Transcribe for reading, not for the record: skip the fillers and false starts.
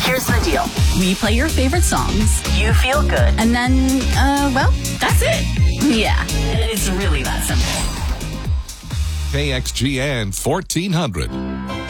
Here's the deal. We play your favorite songs. You feel good. And then, well, that's it. Yeah, it's really that simple. KXGN 1400.